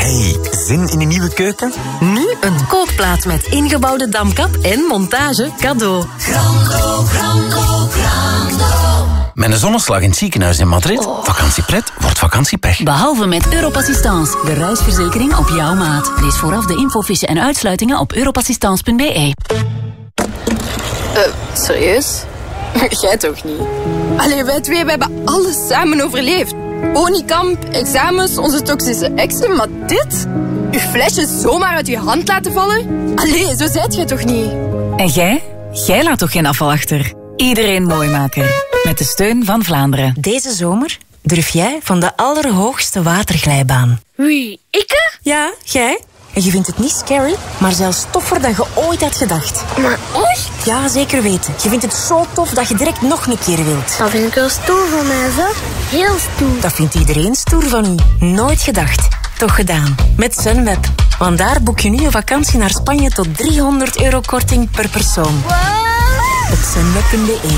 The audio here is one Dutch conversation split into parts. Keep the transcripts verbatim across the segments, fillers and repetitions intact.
Hey, zin in een nieuwe keuken? Nu een kookplaat met ingebouwde damkap en montage cadeau. Grando, grando, grando. Met een zonneslag in het ziekenhuis in Madrid. Oh. Vakantiepret wordt vakantiepech. Behalve met Europassistance, de reisverzekering op jouw maat. Lees vooraf de infofiche en uitsluitingen op europassistance punt be. Eh, uh, serieus? Jij toch niet? Allee, wij twee, we hebben alles samen overleefd. Honeykamp, examens, onze toxische exen, maar dit? Uw flesje zomaar uit je hand laten vallen? Allee, zo zijt jij toch niet? En jij? Jij laat toch geen afval achter? Iedereen mooi maken. Met de steun van Vlaanderen. Deze zomer durf jij van de allerhoogste waterglijbaan. Wie, ikke? Ja, jij. En je vindt het niet scary, maar zelfs toffer dan je ooit had gedacht. Maar echt? Ja, zeker weten. Je vindt het zo tof dat je direct nog een keer wilt. Dat vind ik wel stoer van mij, zeg. Heel stoer. Dat vindt iedereen stoer van u. Nooit gedacht. Toch gedaan. Met Sunweb. Want daar boek je nu een vakantie naar Spanje tot driehonderd euro korting per persoon. Wow. Op sunweb punt be.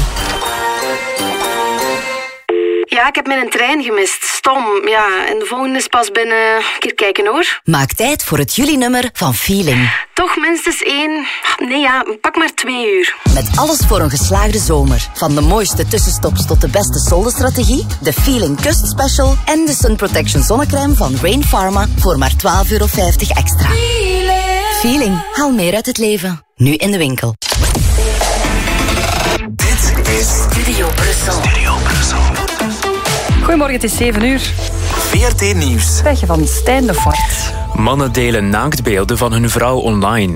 Ja, ik heb mijn trein gemist. Stom. Ja, en de volgende is pas binnen... Een keer kijken, hoor. Maak tijd voor het juli-nummer van Feeling. Toch minstens één... Nee, ja, pak maar twee uur. Met alles voor een geslaagde zomer. Van de mooiste tussenstops tot de beste soldenstrategie, de Feeling Kust Special en de Sun Protection zonnecrème van Rain Pharma voor maar twaalf euro vijftig extra. Feeling. Feeling. Haal meer uit het leven. Nu in de winkel. Dit is Studio Brussel. Studio Brussel. Goedemorgen, het is zeven uur. V R T Nieuws. Wegje van Stijn de Voort. Mannen delen naaktbeelden van hun vrouw online.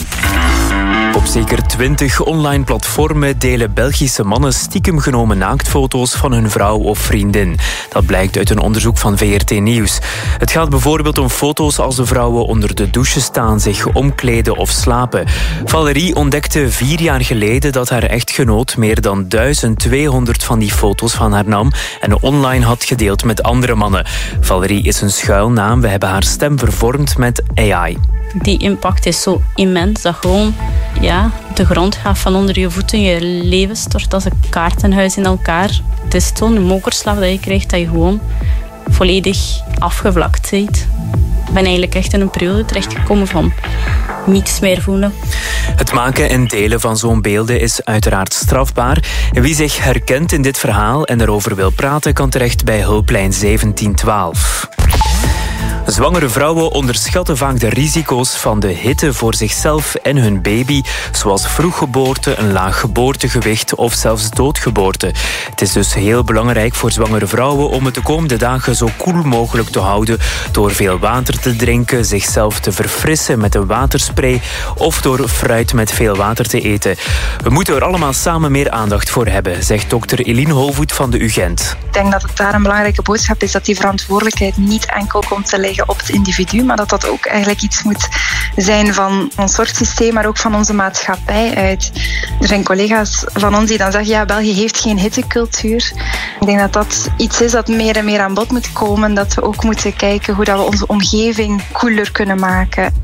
Op zeker twintig online platformen delen Belgische mannen stiekem genomen naaktfoto's van hun vrouw of vriendin. Dat blijkt uit een onderzoek van V R T Nieuws. Het gaat bijvoorbeeld om foto's als de vrouwen onder de douche staan, zich omkleden of slapen. Valerie ontdekte vier jaar geleden dat haar echtgenoot meer dan duizend tweehonderd van die foto's van haar nam en online had gedeeld met andere mannen. Valerie is een schuilnaam. We hebben haar stem vervormd met A I. Die impact is zo immens dat gewoon ja, de grond gaat van onder je voeten. Je leven stort als een kaartenhuis in elkaar. Het is zo'n mokerslag dat je krijgt dat je gewoon volledig afgevlakt ziet. Ik ben eigenlijk echt in een periode terechtgekomen van niets meer voelen. Het maken en delen van zo'n beelden is uiteraard strafbaar. Wie zich herkent in dit verhaal en erover wil praten, kan terecht bij hulplijn zeventien twaalf. Zwangere vrouwen onderschatten vaak de risico's van de hitte voor zichzelf en hun baby, zoals vroeggeboorte, een laag geboortegewicht of zelfs doodgeboorte. Het is dus heel belangrijk voor zwangere vrouwen om het de komende dagen zo koel mogelijk te houden door veel water te drinken, zichzelf te verfrissen met een waterspray of door fruit met veel water te eten. We moeten er allemaal samen meer aandacht voor hebben, zegt dokter Eline Holvoet van de U Gent. Ik denk dat het daar een belangrijke boodschap is dat die verantwoordelijkheid niet enkel komt te liggen op het individu, maar dat dat ook eigenlijk iets moet zijn van ons zorgsysteem, maar ook van onze maatschappij uit. Er zijn collega's van ons die dan zeggen, ja, België heeft geen hittecultuur. Ik denk dat dat iets is dat meer en meer aan bod moet komen, dat we ook moeten kijken hoe dat we onze omgeving koeler kunnen maken.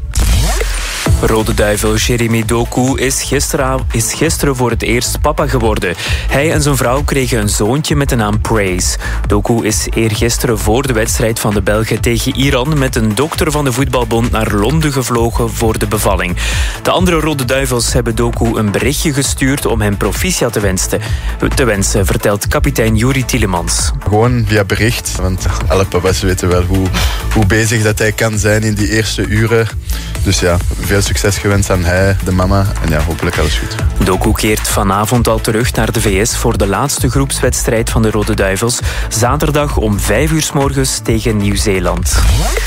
Rode Duivel Jeremy Doku is gisteren, is gisteren voor het eerst papa geworden. Hij en zijn vrouw kregen een zoontje met de naam Praise. Doku is eergisteren voor de wedstrijd van de Belgen tegen Iran met een dokter van de voetbalbond naar Londen gevlogen voor de bevalling. De andere Rode Duivels hebben Doku een berichtje gestuurd om hem proficiat te wensen, te wensen vertelt kapitein Juri Tielemans. Gewoon via bericht, want alle papa's weten wel hoe, hoe bezig dat hij kan zijn in die eerste uren. Dus ja, veel succes gewenst aan hij, de mama en ja, hopelijk alles goed. Doku keert vanavond al terug naar de V S voor de laatste groepswedstrijd van de Rode Duivels. Zaterdag om vijf uur 's morgens tegen Nieuw-Zeeland.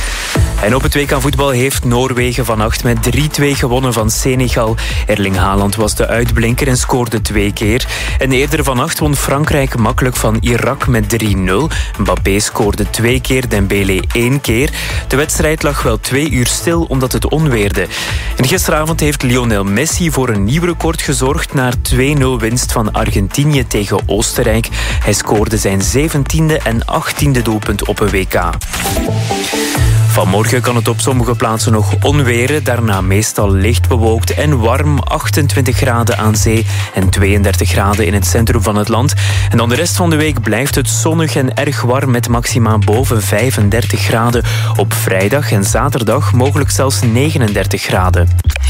En op het W K voetbal heeft Noorwegen vannacht met drie twee gewonnen van Senegal. Erling Haaland was de uitblinker en scoorde twee keer. En eerder vannacht won Frankrijk makkelijk van Irak met drie nul. Mbappé scoorde twee keer, Dembélé één keer. De wedstrijd lag wel twee uur stil omdat het onweerde. En gisteravond heeft Lionel Messi voor een nieuw record gezorgd na twee nul winst van Argentinië tegen Oostenrijk. Hij scoorde zijn zeventiende en achttiende doelpunt op een W K. Vanmorgen kan het op sommige plaatsen nog onweren, daarna meestal licht bewolkt en warm, achtentwintig graden aan zee en tweeëndertig graden in het centrum van het land. En dan de rest van de week blijft het zonnig en erg warm met maxima boven vijfendertig graden. Op vrijdag en zaterdag mogelijk zelfs negenendertig graden.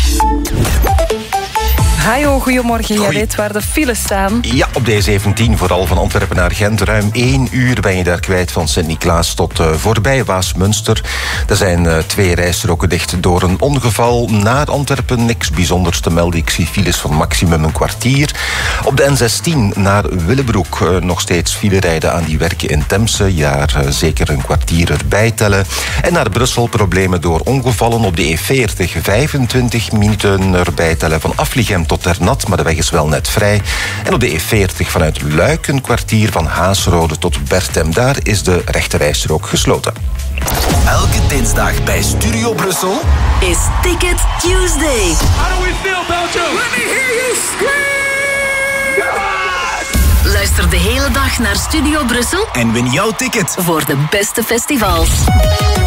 Hajo, goedemorgen. Jij weet waar de files staan. Ja, op de E zeventien, vooral van Antwerpen naar Gent. Ruim één uur ben je daar kwijt van Sint-Niklaas tot uh, voorbij Waasmunster. Er zijn uh, twee rijstroken dicht door een ongeval. Naar Antwerpen niks bijzonders te melden. Ik zie files van maximum een kwartier. Op de N zestien naar Willebroek uh, nog steeds file rijden aan die werken in Temse. Ja, uh, zeker een kwartier erbij tellen. En naar Brussel problemen door ongevallen op de E veertig. vijfentwintig minuten erbij tellen van Afligem tot Ternat, maar de weg is wel net vrij. En op de E veertig vanuit Luik een kwartier van Haasrode tot Bertem. Daar is de rechterrijstrook gesloten. Elke dinsdag bij Studio Brussel is Ticket Tuesday. How do we feel, Belgium? Let me hear you scream! Luister de hele dag naar Studio Brussel en win jouw ticket voor de beste festivals.